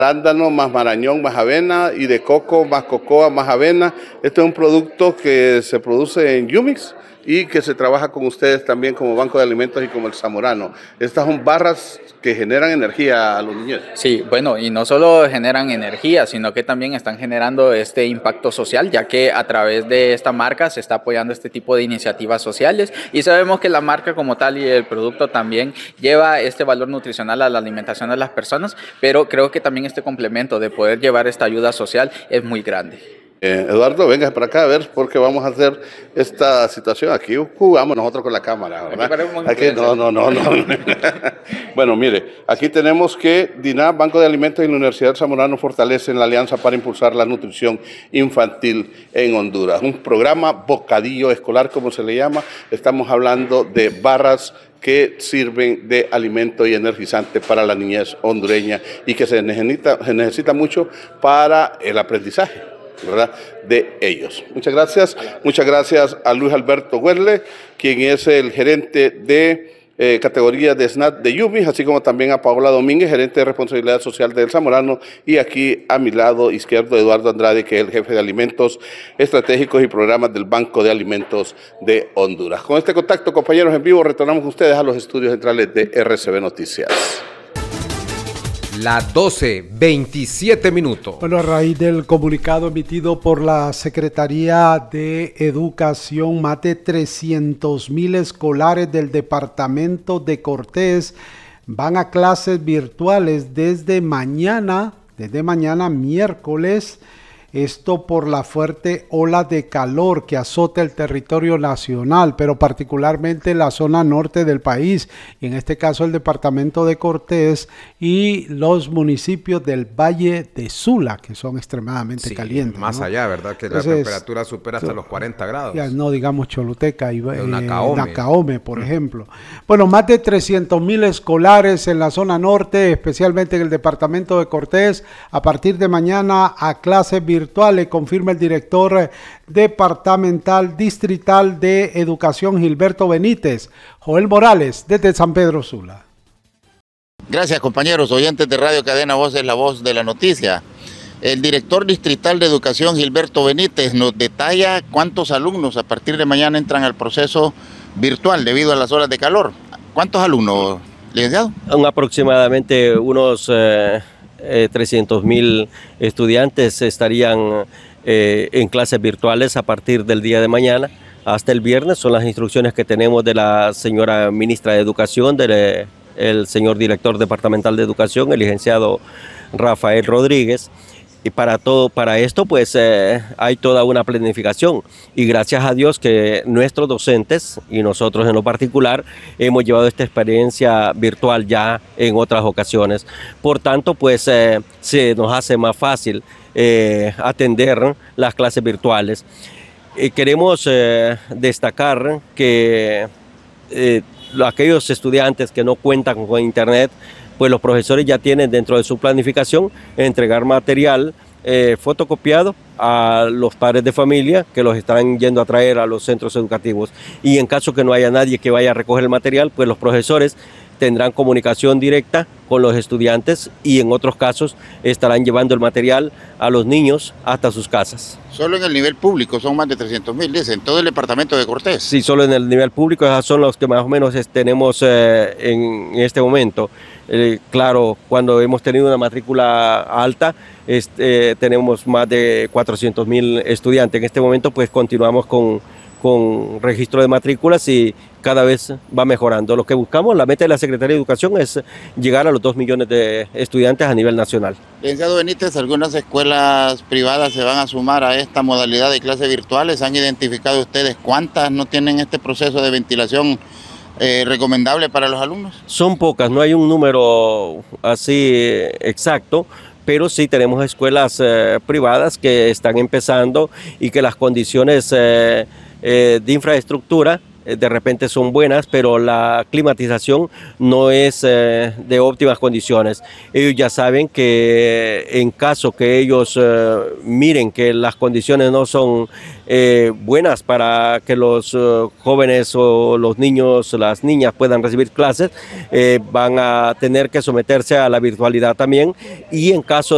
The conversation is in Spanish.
arándano más marañón más avena y de coco más cocoa más avena. Este es un producto que se produce en Yumix y que se trabaja con ustedes también como Banco de Alimentos y como el Zamorano. Estas son barras que generan energía a los niños. Sí, bueno, y no solo generan energía, sino que también están generando este impacto social, ya que a través de esta marca se está apoyando este tipo de iniciativas sociales y sabemos que la marca como tal y el producto también lleva este valor nutricional a la alimentación de las personas, pero creo que también este complemento de poder llevar esta ayuda social es muy grande. Eduardo, venga para acá a ver porque vamos a hacer esta situación. Aquí jugamos nosotros con la cámara, ¿verdad? Aquí, no. Bueno, mire, aquí tenemos que DINAP, Banco de Alimentos y la Universidad Zamorano fortalecen la alianza para impulsar la nutrición infantil en Honduras. Un programa bocadillo escolar, como se le llama. Estamos hablando de barras que sirven de alimento y energizante para la niñez hondureña y que se necesita mucho para el aprendizaje, ¿verdad?, de ellos. Muchas gracias a Luis Alberto Huerle, quien es el gerente de categoría de SNAP de Yumix, así como también a Paola Domínguez, gerente de responsabilidad social del Zamorano, y aquí a mi lado izquierdo Eduardo Andrade, que es el jefe de alimentos estratégicos y programas del Banco de Alimentos de Honduras. Con este contacto, compañeros, en vivo, retornamos con ustedes a los estudios centrales de RCB Noticias. Las 12:27 minutos. Bueno, a raíz del comunicado emitido por la Secretaría de Educación, más de 300,000 escolares del departamento de Cortés van a clases virtuales desde mañana miércoles. Esto por la fuerte ola de calor que azota el territorio nacional, pero particularmente la zona norte del país, y en este caso el departamento de Cortés y los municipios del Valle de Sula, que son extremadamente calientes. Más, ¿no?, allá, ¿verdad? Que entonces, la temperatura supera hasta los 40 grados. Ya no digamos Choluteca y Nacaome, por ejemplo. Bueno, más de 300,000 escolares en la zona norte, especialmente en el departamento de Cortés, a partir de mañana a clases virtuales, confirma el director departamental distrital de educación Gilberto Benítez. Joel Morales, desde San Pedro Sula. Gracias, compañeros oyentes de Radio Cadena Voz, es la voz de la noticia. El director distrital de educación Gilberto Benítez nos detalla cuántos alumnos a partir de mañana entran al proceso virtual debido a las horas de calor. ¿Cuántos alumnos, licenciado? Aproximadamente unos 300,000 estudiantes estarían en clases virtuales a partir del día de mañana hasta el viernes. Son las instrucciones que tenemos de la señora ministra de Educación, del señor director departamental de Educación, el licenciado Rafael Rodríguez. Y para esto pues hay toda una planificación, y gracias a Dios que nuestros docentes y nosotros en lo particular hemos llevado esta experiencia virtual ya en otras ocasiones. Por tanto pues se nos hace más fácil atender las clases virtuales. Queremos destacar que aquellos estudiantes que no cuentan con internet, pues los profesores ya tienen dentro de su planificación entregar material fotocopiado a los padres de familia que los estarán yendo a traer a los centros educativos. Y en caso que no haya nadie que vaya a recoger el material, pues los profesores tendrán comunicación directa con los estudiantes y en otros casos estarán llevando el material a los niños hasta sus casas. Solo en el nivel público son más de 300,000, dicen, todo el departamento de Cortés. Sí, solo en el nivel público, esos son los que más o menos tenemos en este momento. Claro, cuando hemos tenido una matrícula alta, tenemos más de 400,000 estudiantes. En este momento pues continuamos con registro de matrículas y cada vez va mejorando. Lo que buscamos, la meta de la Secretaría de Educación es llegar a los 2 millones de estudiantes a nivel nacional. Licenciado Benítez, algunas escuelas privadas se van a sumar a esta modalidad de clases virtuales. ¿Han identificado ustedes cuántas no tienen este proceso de ventilación recomendable para los alumnos? Son pocas, no hay un número así exacto, pero sí tenemos escuelas privadas que están empezando y que las condiciones de infraestructura de repente son buenas, pero la climatización no es de óptimas condiciones. Ellos ya saben que en caso que ellos miren que las condiciones no son buenas para que los jóvenes o los niños, las niñas puedan recibir clases, van a tener que someterse a la virtualidad también, y en caso